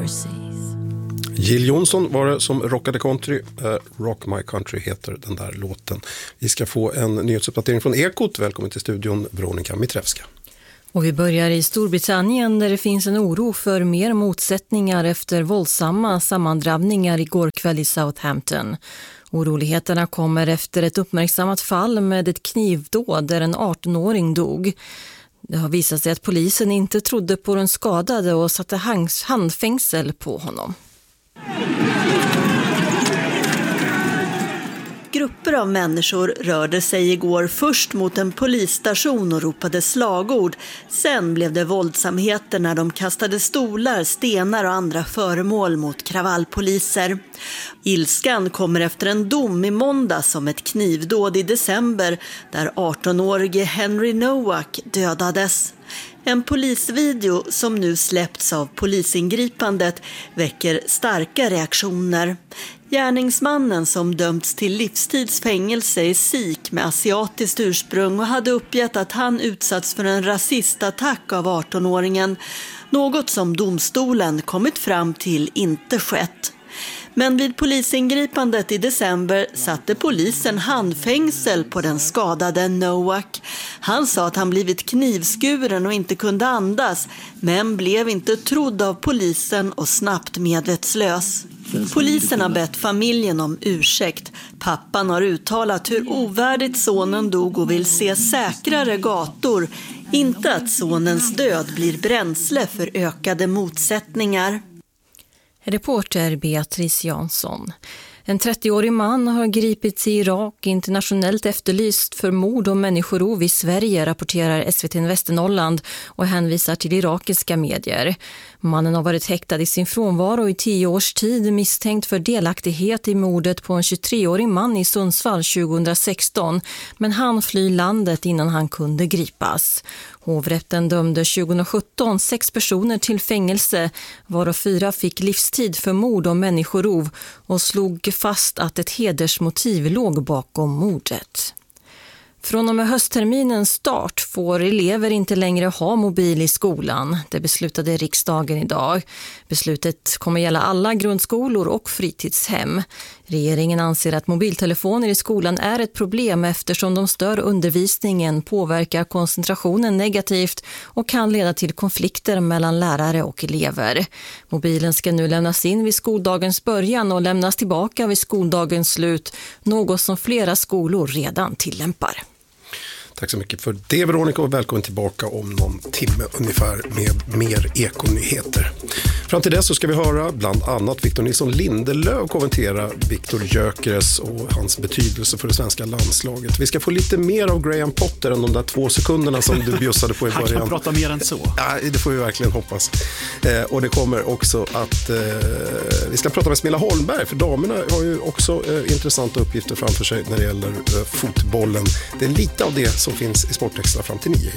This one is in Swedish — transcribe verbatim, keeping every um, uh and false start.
overseas. Jill Johnson var det som rockade country. Uh, Rock My Country heter den där låten. Vi ska få en nyhetsuppdatering från Ekot. Välkommen till studion, Veronica Mitrevska. Och vi börjar i Storbritannien där det finns en oro för mer motsättningar efter våldsamma sammandrabbningar igår kväll i Southampton. Oroligheterna kommer efter ett uppmärksammat fall med ett knivdåd där en arton-åring dog. Det har visat sig att polisen inte trodde på den skadade och satte handfängsel på honom. Grupper av människor rörde sig igår först mot en polisstation och ropade slagord. Sen blev det våldsamheter när de kastade stolar, stenar och andra föremål mot kravallpoliser. Ilskan kommer efter en dom i måndag som ett knivdåd i december där arton-årige Henry Nowak dödades. En polisvideo som nu släppts av polisingripandet väcker starka reaktioner. Gärningsmannen som dömts till livstidsfängelse är sikh med asiatiskt ursprung och hade uppgett att han utsatts för en rasistattack av arton-åringen. Något som domstolen kommit fram till inte skett. Men vid polisingripandet i december satte polisen handfängsel på den skadade Nowak. Han sa att han blivit knivskuren och inte kunde andas, men blev inte trodd av polisen och snabbt medvetslös. Polisen har bett familjen om ursäkt. Pappan har uttalat hur ovärdigt sonen dog och vill se säkrare gator. Inte att sonens död blir bränsle för ökade motsättningar. Reporter Beatrice Jansson. En trettioårig man har gripits i Irak, internationellt efterlyst för mord och människorov i Sverige, rapporterar S V T Västernorrland och hänvisar till irakiska medier. Mannen har varit häktad i sin frånvaro i tio års tid, misstänkt för delaktighet i mordet på en tjugotreårig man i Sundsvall tjugohundrasexton, men han flyr landet innan han kunde gripas. Hovrätten dömde tjugosjutton sex personer till fängelse, varav fyra fick livstid för mord och människorov och slog fast att ett hedersmotiv låg bakom mordet. Från och med höstterminens start får elever inte längre ha mobil i skolan. Det beslutade riksdagen idag. Beslutet kommer gälla alla grundskolor och fritidshem. Regeringen anser att mobiltelefoner i skolan är ett problem eftersom de stör undervisningen, påverkar koncentrationen negativt och kan leda till konflikter mellan lärare och elever. Mobilen ska nu lämnas in vid skoldagens början och lämnas tillbaka vid skoldagens slut, något som flera skolor redan tillämpar. Tack så mycket för det, Veronica, och välkommen tillbaka om någon timme ungefär med mer ekonyheter. Fram till dess så ska vi höra bland annat Victor Nilsson Lindelöf kommentera Viktor Gyökeres och hans betydelse för det svenska landslaget. Vi ska få lite mer av Graham Potter än de där två sekunderna som du bjussade på i början. Han kan prata mer än så. Ja, det får vi verkligen hoppas. Eh, och det kommer också att eh, vi ska prata med Smilla Holmberg, för damerna har ju också eh, intressanta uppgifter framför sig när det gäller eh, fotbollen. Det är lite av det som finns i Sportextra fram till nio.